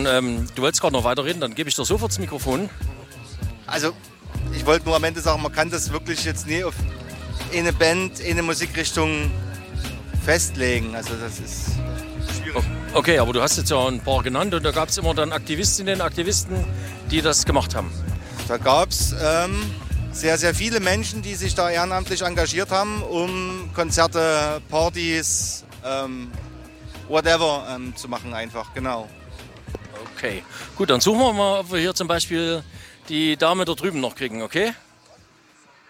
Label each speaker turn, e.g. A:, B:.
A: dann, du wolltest gerade noch weiterreden, dann gebe ich dir sofort das Mikrofon.
B: Also, ich wollte nur am Ende sagen, man kann das wirklich jetzt nie auf eine Band, eine Musikrichtung festlegen. Also, das ist schwierig.
A: Okay, aber du hast jetzt ja ein paar genannt und da gab es immer dann Aktivistinnen, Aktivisten, die das gemacht haben.
B: Da gab es sehr, sehr viele Menschen, die sich da ehrenamtlich engagiert haben, um Konzerte, Partys, whatever zu machen einfach, genau.
A: Okay, gut, dann suchen wir mal, ob wir hier zum Beispiel die Dame da drüben noch kriegen, okay?